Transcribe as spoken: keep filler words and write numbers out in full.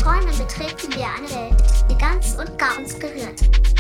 Träumen betreten wir eine Welt, die ganz und gar uns berührt.